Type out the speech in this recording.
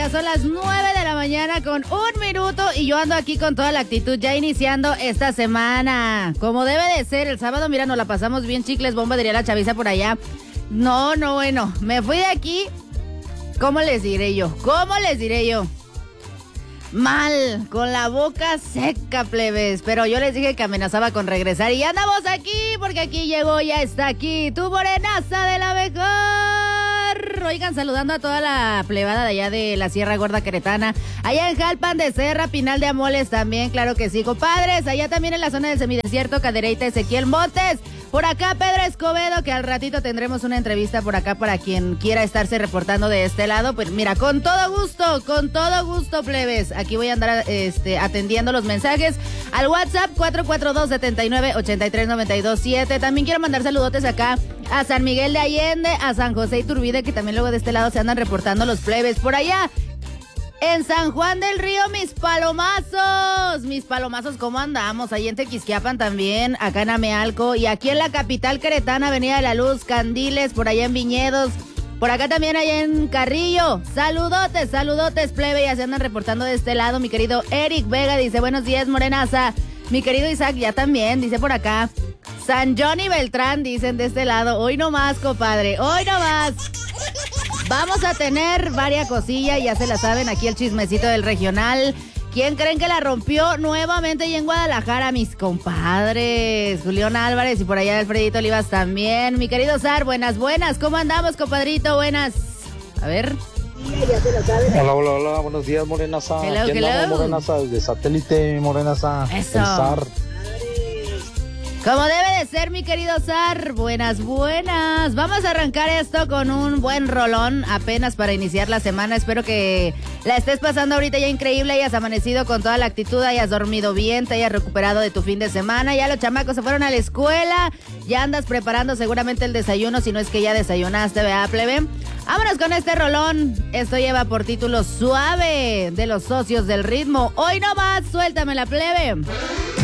Ya son las 9 de la mañana con 1 minuto y yo ando aquí con toda la actitud ya iniciando esta semana. Como debe de ser, el sábado, mira, nos la pasamos bien, chicles, bomba, diría la chaviza por allá. No, bueno, me fui de aquí. ¿Cómo les diré yo? Mal, con la boca seca, plebes. Pero yo les dije que amenazaba con regresar y ya andamos aquí, porque aquí llegó, ya está aquí, tu morenaza de la mejor. Oigan, saludando a toda la plebada de allá de la Sierra Gorda Queretana, allá en Jalpan de Serra, Pinal de Amoles también, claro que sí, compadres. Allá también en la zona del semidesierto, Cadereyta, Ezequiel Montes. Por acá Pedro Escobedo, que al ratito tendremos una entrevista por acá para quien quiera estarse reportando de este lado. Pues mira, con todo gusto, plebes. Aquí voy a andar atendiendo los mensajes al WhatsApp 442-79-83-92-7. También quiero mandar saludotes acá a San Miguel de Allende, a San José Iturbide, que también luego de este lado se andan reportando los plebes. Por allá en San Juan del Río, mis palomazos, ¿cómo andamos? Ahí en Tequisquiapan también, acá en Amealco, y aquí en la capital queretana, Avenida de la Luz, Candiles, por allá en Viñedos, por acá también, allá en Carrillo. Saludotes, plebe, ya se andan reportando de este lado. Mi querido Eric Vega dice, buenos días, morenaza. Mi querido Isaac ya también, dice por acá. San Johnny Beltrán, dicen de este lado. Hoy no más, compadre, hoy no más. Vamos a tener varias cosillas, ya se la saben, aquí el chismecito del regional. ¿Quién creen que la rompió nuevamente y en Guadalajara? Mis compadres, Julián Álvarez y por allá Alfredito Olivas también. Mi querido Sar, buenas, ¿cómo andamos, compadrito? Buenas. A ver. Ya se la saben. Hola, buenos días, morenaza. Hello. Andamos, morenaza, desde satélite, morenaza. Eso. El Sar. Como debe de ser, mi querido Sar. Buenas. Vamos a arrancar esto con un buen rolón apenas para iniciar la semana. Espero que la estés pasando ahorita ya increíble, hayas amanecido con toda la actitud, hayas dormido bien, te hayas recuperado de tu fin de semana. Ya los chamacos se fueron a la escuela, ya andas preparando seguramente el desayuno, si no es que ya desayunaste, ¿verdad, plebe? Vámonos con este rolón. Esto lleva por título Suave, de los Socios del Ritmo. Hoy no más, suéltame la plebe.